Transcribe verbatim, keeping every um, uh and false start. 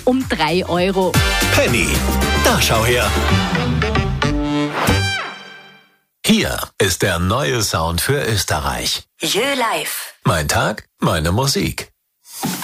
um drei Euro. Penny, da schau her. Hier ist der neue Sound für Österreich. Jö Live. Mein Tag, meine Musik.